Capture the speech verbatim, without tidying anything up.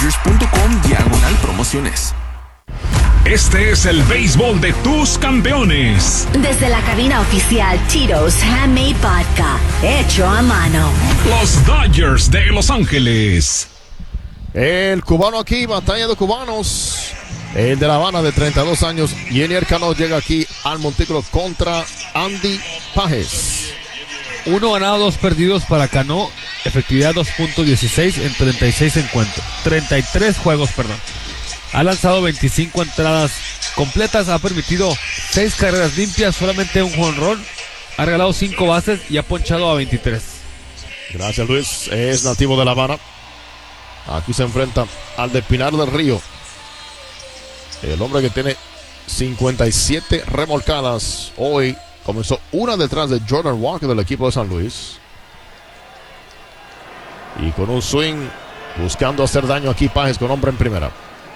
dodgers punto com diagonal promociones. Este es el béisbol de tus campeones. Desde la cabina oficial Tito's Handmade Vodka, hecho a mano. Los Dodgers de Los Ángeles. El cubano aquí, batalla de cubanos. El de La Habana, de treinta y dos años, Yenier Cano, llega aquí al montículo contra Andy Pages. Uno ganado, dos perdidos para Cano. Efectividad dos punto dieciséis en treinta y seis encuentros. treinta y tres juegos, perdón. Ha lanzado veinticinco entradas completas, ha permitido seis carreras limpias, solamente un jonrón, ha regalado cinco bases y ha ponchado a veintitrés. Gracias, Luis. Es nativo de La Habana. Aquí se enfrenta al de Pinar del Río, el hombre que tiene cincuenta y siete remolcadas. Hoy comenzó una detrás de Jordan Walker del equipo de San Luis. Y con un swing buscando hacer daño aquí Pages con hombre en primera.